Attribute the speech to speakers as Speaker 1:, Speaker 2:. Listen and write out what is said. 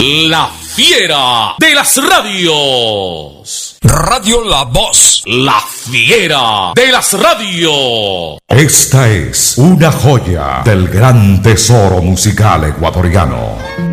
Speaker 1: La fiera de las radios.
Speaker 2: Radio La Voz.
Speaker 1: La fiera de las radios.
Speaker 3: Esta es una joya del gran tesoro musical ecuatoriano.